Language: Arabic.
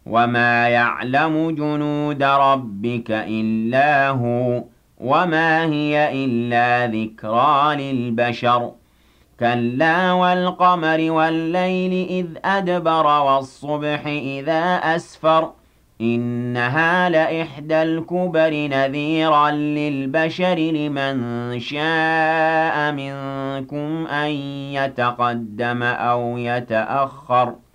وَمَا يَعْلَمُ جُنُودَ رَبِّكَ إِلَّا هُوَ ۚ وَمَا هِيَ إِلَّا ذِكْرَىٰ لِلْبَشَرِ كَلَّا وَالْقَمَرِ وَاللَّيْلِ إِذْ أَدْبَرَ وَالصُّبْحِ إِذَا أَسْفَرَ إِنَّهَا لَإِحْدَى الْكُبَرِ نَذِيرًا لِّلْبَشَرِ لِمَن شَاءَ مِنكُمْ أَن يَتَقَدَّمَ أَوْ يَتَأَخَّرَ